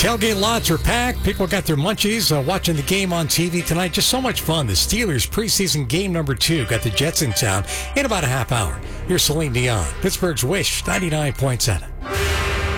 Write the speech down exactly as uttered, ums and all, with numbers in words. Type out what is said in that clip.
Tailgate lots are packed. People got their munchies uh, watching the game on T V tonight. Just so much fun. The Steelers preseason game number two got the Jets in town in about a half hour. Here's Celine Dion, Pittsburgh's Wish, ninety-nine point seven.